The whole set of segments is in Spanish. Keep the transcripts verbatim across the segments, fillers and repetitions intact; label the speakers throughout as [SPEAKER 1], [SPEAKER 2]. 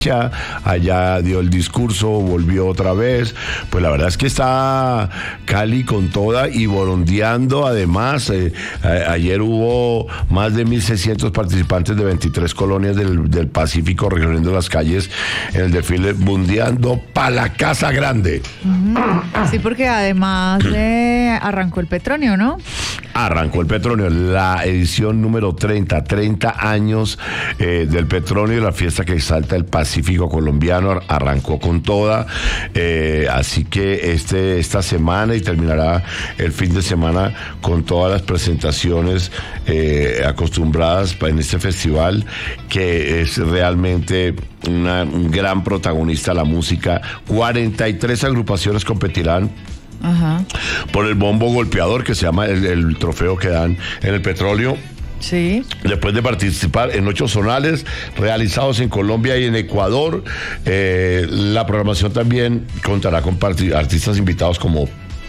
[SPEAKER 1] allá dio el discurso, volvió otra vez. Pues la verdad es que está Cali con toda y borondeando. Además, eh, a, ayer hubo más de mil seiscientos participantes de veintitrés colonias del, del Pacífico recorriendo las calles en el desfile bundeando pa' la Casa Grande.
[SPEAKER 2] Uh-huh. Sí, porque además eh, arrancó el Petronio, ¿no?
[SPEAKER 1] Arrancó el Petronio, la edición número treinta, treinta años eh, del Petronio, la fiesta que exalta el Pacífico colombiano, arrancó con toda, eh, así que este, esta semana y terminará el fin de semana con todas las presentaciones eh, acostumbradas en este festival, que es realmente una, un gran protagonista de la música. cuarenta y tres agrupaciones competirán.
[SPEAKER 2] Ajá.
[SPEAKER 1] Por el bombo golpeador, que se llama el, el trofeo que dan en el Petróleo.
[SPEAKER 2] Sí.
[SPEAKER 1] Después de participar en ocho zonales realizados en Colombia y en Ecuador, eh, la programación también contará con part- artistas invitados como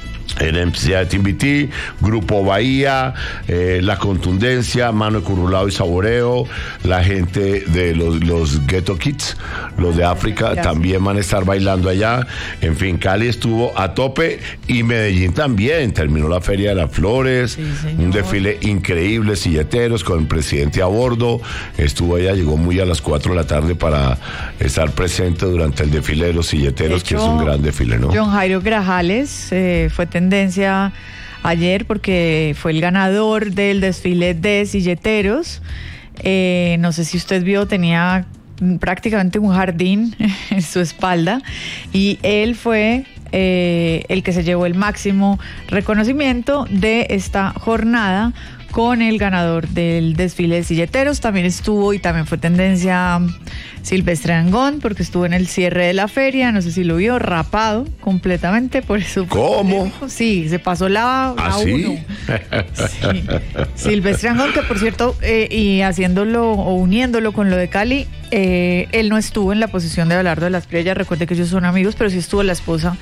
[SPEAKER 1] en M C A T V T, Grupo Bahía, eh, La Contundencia, Mano de Curulao y Saboreo, la gente de los, los Ghetto Kids, los de África, gracias, también van a estar bailando allá. En fin, Cali estuvo a tope y Medellín también. Terminó la Feria de las Flores, sí, un desfile increíble, silleteros con el presidente a bordo. Estuvo allá, llegó muy a las cuatro de la tarde para estar presente durante el desfile de los silleteros, de hecho, que es un gran desfile, ¿no?
[SPEAKER 2] John Jairo Grajales eh, fue tendencia ayer porque fue el ganador del desfile de silleteros. Eh, no sé si usted vio, tenía prácticamente un jardín en su espalda y él fue eh, el que se llevó el máximo reconocimiento de esta jornada con el ganador del desfile de silleteros. También estuvo y también fue tendencia Silvestre Dangond, porque estuvo en el cierre de la feria, no sé si lo vio, rapado completamente, por eso.
[SPEAKER 1] ¿Cómo?
[SPEAKER 2] Sí, se pasó la, la
[SPEAKER 1] ¿Ah, sí?
[SPEAKER 2] uno. Sí. Silvestre Dangond, que por cierto, eh, y haciéndolo o uniéndolo con lo de Cali, eh, él no estuvo en la posición de Abelardo de las Priellas, recuerde que ellos son amigos, pero sí estuvo la esposa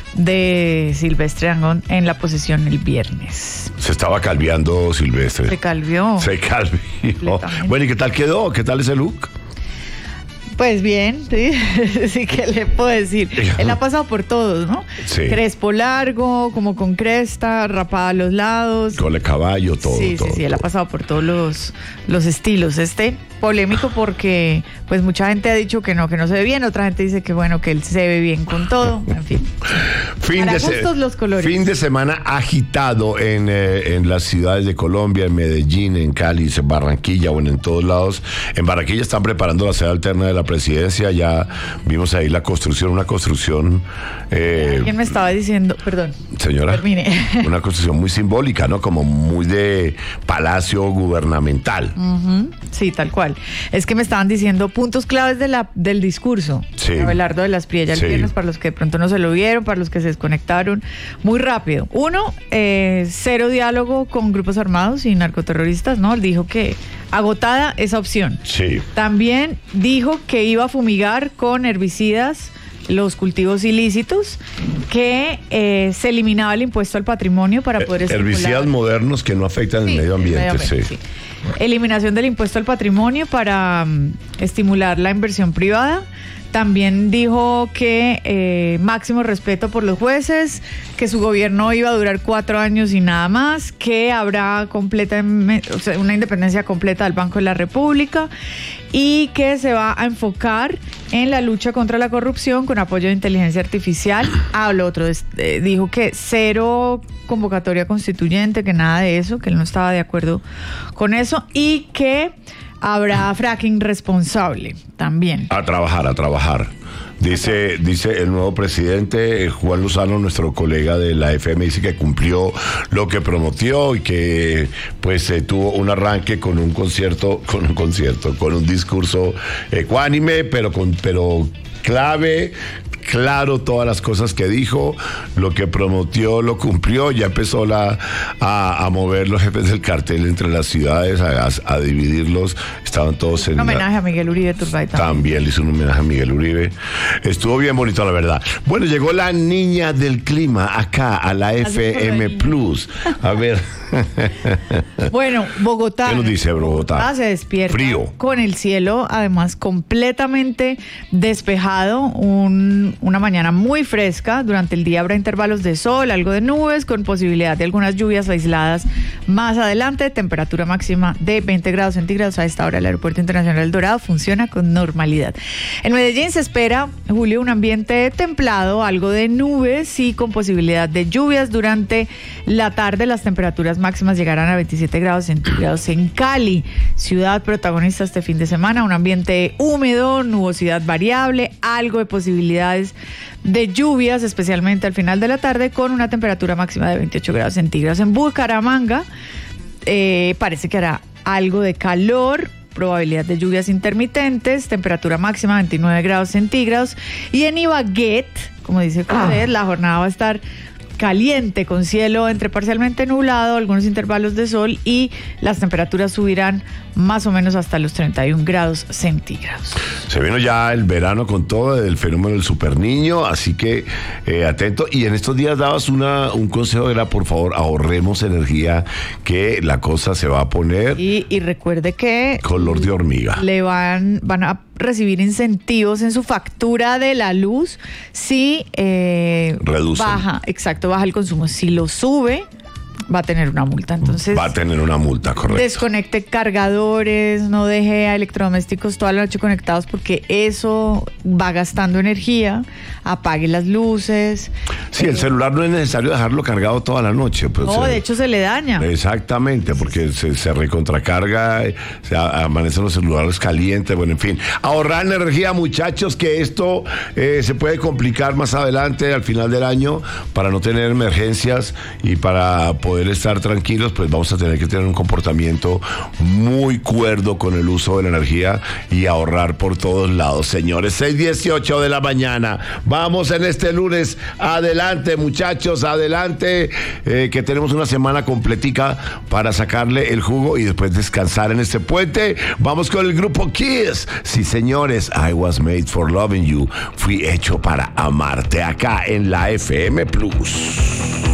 [SPEAKER 2] de Silvestre Dangond en la posición el viernes.
[SPEAKER 1] Se estaba calviando Silvestre.
[SPEAKER 2] Se calvió.
[SPEAKER 1] Se calvió. Bueno, ¿y qué tal quedó? ¿Qué tal ese look?
[SPEAKER 2] Pues bien, sí, sí que le puedo decir. Él ha pasado por todos, ¿no?
[SPEAKER 1] Sí.
[SPEAKER 2] Crespo largo, como con cresta, rapada a los lados.
[SPEAKER 1] Cole caballo, todo.
[SPEAKER 2] Sí,
[SPEAKER 1] todo,
[SPEAKER 2] sí, sí,
[SPEAKER 1] todo.
[SPEAKER 2] él ha pasado por todos los, los estilos. Este polémico porque pues mucha gente ha dicho que no, que no se ve bien, otra gente dice que bueno, que él se ve bien con todo, en fin.
[SPEAKER 1] Fin
[SPEAKER 2] Para
[SPEAKER 1] de
[SPEAKER 2] gustos
[SPEAKER 1] se-
[SPEAKER 2] los colores.
[SPEAKER 1] Fin de semana agitado en, eh, en las ciudades de Colombia, en Medellín, en Cali, en Barranquilla, bueno, en todos lados. En Barranquilla están preparando la sede alterna de la presidencia, ya vimos ahí la construcción, una construcción... Eh,
[SPEAKER 2] Alguien me estaba diciendo, perdón.
[SPEAKER 1] Señora,
[SPEAKER 2] termine.
[SPEAKER 1] Una construcción muy simbólica, ¿no? Como muy de palacio gubernamental.
[SPEAKER 2] Uh-huh. Sí, tal cual. Es que me estaban diciendo puntos claves de la, del discurso.
[SPEAKER 1] Sí.
[SPEAKER 2] Abelardo de las Priellas,
[SPEAKER 1] Sí.
[SPEAKER 2] el viernes, para los que de pronto no se lo vieron, para los que se desconectaron. Muy rápido. Uno, eh, cero diálogo con grupos armados y narcoterroristas, ¿no? Él dijo que agotada esa opción.
[SPEAKER 1] Sí.
[SPEAKER 2] También dijo que iba a fumigar con herbicidas los cultivos ilícitos, que eh, se eliminaba el impuesto al patrimonio para poder estimular...
[SPEAKER 1] Herbicidas modernos que no afectan
[SPEAKER 2] Sí,
[SPEAKER 1] el medio ambiente,
[SPEAKER 2] el medio ambiente,
[SPEAKER 1] sí.
[SPEAKER 2] sí. Eliminación del impuesto al patrimonio para um, estimular la inversión privada. También dijo que eh, máximo respeto por los jueces, que su gobierno iba a durar cuatro años y nada más, que habrá completa, o sea, una independencia completa del Banco de la República y que se va a enfocar en la lucha contra la corrupción con apoyo de inteligencia artificial. Habló otro, eh, dijo que cero convocatoria constituyente, que nada de eso, que él no estaba de acuerdo con eso y que habrá fracking responsable también.
[SPEAKER 1] A trabajar, a trabajar. Dice, dice el nuevo presidente, Juan Lozano, nuestro colega de la F M, dice que cumplió lo que prometió y que pues eh, tuvo un arranque con un concierto, con un concierto, con un discurso ecuánime, pero con, pero clave. Claro, todas las cosas que dijo, lo que prometió lo cumplió, ya empezó la, a, a mover los jefes del cartel entre las ciudades, a, a dividirlos, estaban todos en...
[SPEAKER 2] Un homenaje la, a Miguel Uribe Turbay también.
[SPEAKER 1] También le hizo un homenaje a Miguel Uribe, estuvo bien bonito la verdad. Bueno, llegó la niña del clima acá a la F M Plus, a ver...
[SPEAKER 2] Bueno, Bogotá.
[SPEAKER 1] ¿Qué nos dice Bogotá?
[SPEAKER 2] Bogotá se despierta
[SPEAKER 1] Frío.
[SPEAKER 2] con el cielo, además, completamente despejado. Un, una mañana muy fresca. Durante el día habrá intervalos de sol, algo de nubes, con posibilidad de algunas lluvias aisladas más adelante. Temperatura máxima de veinte grados centígrados. A esta hora el Aeropuerto Internacional El Dorado funciona con normalidad. En Medellín se espera, Julio, un ambiente templado, algo de nubes y con posibilidad de lluvias durante la tarde. Las temperaturas máximas llegarán a veintisiete grados centígrados en Cali, ciudad protagonista este fin de semana. Un ambiente húmedo, nubosidad variable, algo de posibilidades de lluvias, especialmente al final de la tarde, con una temperatura máxima de veintiocho grados centígrados. En Bucaramanga eh, parece que hará algo de calor, probabilidad de lluvias intermitentes, temperatura máxima veintinueve grados centígrados. Y en Ibagué, como dice usted, ah. la jornada va a estar caliente, con cielo entre parcialmente nublado, algunos intervalos de sol, y las temperaturas subirán más o menos hasta los treinta y un grados centígrados.
[SPEAKER 1] Se vino ya el verano con todo el fenómeno del superniño, así que eh, atento. Y en estos días dabas una, un consejo, era por favor ahorremos energía, que la cosa se va a poner
[SPEAKER 2] y, y recuerde que
[SPEAKER 1] color de hormiga.
[SPEAKER 2] Le van, van a recibir incentivos en su factura de la luz si eh,
[SPEAKER 1] reduce,
[SPEAKER 2] baja, exacto, baja el consumo. Si lo sube, va a tener una multa. Entonces,
[SPEAKER 1] va a tener una multa, correcto.
[SPEAKER 2] Desconecte cargadores, no deje a electrodomésticos toda la noche conectados, porque eso va gastando energía. Apague las luces.
[SPEAKER 1] Sí,
[SPEAKER 2] eh,
[SPEAKER 1] el celular no es necesario dejarlo cargado toda la noche. Pues,
[SPEAKER 2] no,
[SPEAKER 1] se,
[SPEAKER 2] de hecho se le daña.
[SPEAKER 1] Exactamente, porque se, se recontracarga, se amanecen los celulares calientes, bueno, en fin. Ahorrar energía, muchachos, que esto eh, se puede complicar más adelante, al final del año, para no tener emergencias y para poder estar tranquilos, pues vamos a tener que tener un comportamiento muy cuerdo con el uso de la energía y ahorrar por todos lados, señores. seis dieciocho de la mañana. Vamos en este lunes. Adelante, muchachos, adelante, eh, que tenemos una semana completica para sacarle el jugo y después descansar en este puente. Vamos con el grupo Kiss. Sí, señores, I was made for loving you. Fui hecho para amarte, acá en la F M Plus.